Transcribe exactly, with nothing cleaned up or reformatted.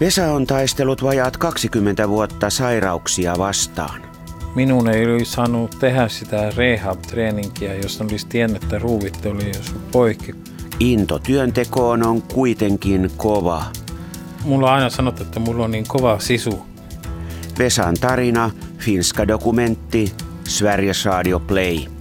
Vesa on taistellut vajaat kaksikymmentä vuotta sairauksia vastaan. Minun ei olisi saanut tehdä sitä rehab-treeninkiä, jos olisi tiennyt, että ruuvit oli jos poikki. Into työntekoon on kuitenkin kova. Mulla on aina sanottu, että mulla on niin kova sisu. Vesan tarina, finska dokumentti, Sveriges Radio Play.